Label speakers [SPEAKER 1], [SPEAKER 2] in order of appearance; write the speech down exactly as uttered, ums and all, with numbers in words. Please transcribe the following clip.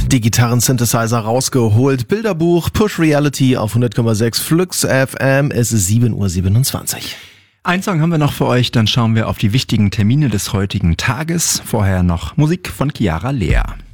[SPEAKER 1] Die Gitarren-Synthesizer rausgeholt, Bilderbuch, Push Reality auf hundert Komma sechs Flux F M, es ist sieben Uhr siebenundzwanzig.
[SPEAKER 2] Ein Song haben wir noch für euch, dann schauen wir auf die wichtigen Termine des heutigen Tages. Vorher noch Musik von Chiara Lea.